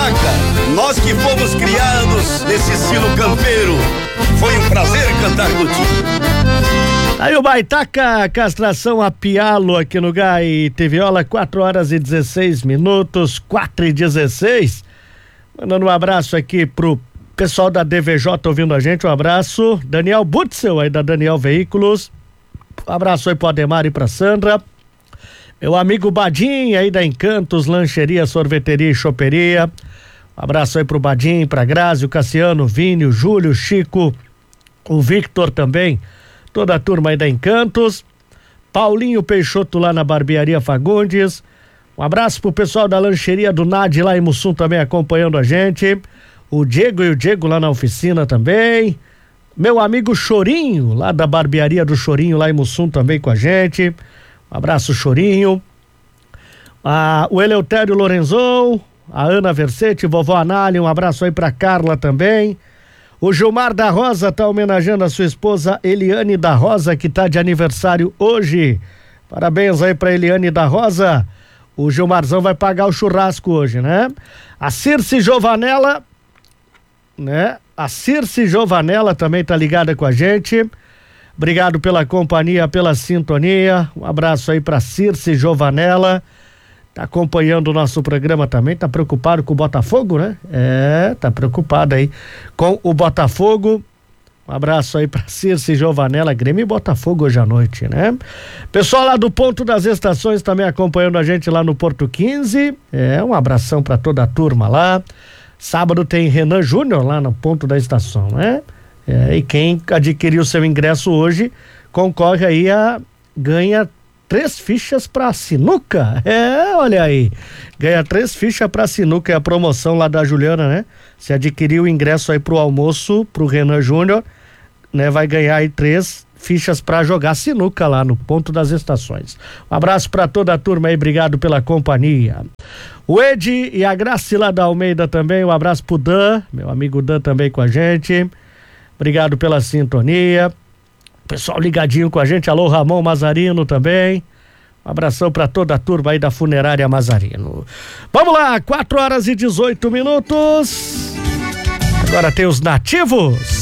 Baitaca, nós que fomos criados nesse estilo campeiro, foi um prazer cantar contigo. Aí o Baitaca, castração a pialo aqui no Gai Viola, 4h16, 4h16. Mandando um abraço aqui pro pessoal da DVJ ouvindo a gente, um abraço. Daniel Butzel aí da Daniel Veículos, um abraço aí pro Ademar e pra Sandra. Meu amigo Badim aí da Encantos, lancheria, sorveteria e choperia. Um abraço aí pro Badim, pra Grazi, o Cassiano, o Vini, o Júlio, o Chico, o Victor também. Toda a turma aí da Encantos. Paulinho Peixoto lá na Barbearia Fagundes. Um abraço pro pessoal da lancheria do Nadi lá em Mussum também acompanhando a gente. O Diego lá na oficina também. Meu amigo Chorinho lá da Barbearia do Chorinho lá em Mussum também com a gente. Um abraço, Chorinho. O Eleutério Lorenzon, a Ana Versete, vovó Anália, um abraço aí pra Carla também. O Gilmar da Rosa tá homenageando a sua esposa Eliane da Rosa, que tá de aniversário hoje. Parabéns aí pra Eliane da Rosa. O Gilmarzão vai pagar o churrasco hoje, né? A Circe Giovanella, né? A Circe Giovanella também tá ligada com a gente. Obrigado pela companhia, pela sintonia. Um abraço aí pra Circe Giovanella. Tá acompanhando o nosso programa também, tá preocupado com o Botafogo, né? Tá preocupado aí com o Botafogo. Um abraço aí pra Circe Giovanella, Grêmio e Botafogo hoje à noite, né? Pessoal lá do Ponto das Estações também acompanhando a gente lá no Porto 15. Um abração pra toda a turma lá. Sábado tem Renan Júnior lá no Ponto da Estação, né? E quem adquiriu seu ingresso hoje concorre aí ganha 3 fichas pra sinuca. Olha aí. Ganha 3 fichas pra sinuca. É a promoção lá da Juliana, né? Se adquirir o ingresso aí pro almoço, pro Renan Júnior, né? Vai ganhar aí 3 fichas pra jogar sinuca lá no Ponto das Estações. Um abraço pra toda a turma aí. Obrigado pela companhia. O Edi e a Gracila da Almeida também. Um abraço pro Dan, meu amigo Dan também com a gente. Obrigado pela sintonia. Pessoal ligadinho com a gente. Alô, Ramon Mazarino também. Um abração para toda a turma aí da Funerária Mazarino. Vamos lá, 4h18. Agora tem os nativos.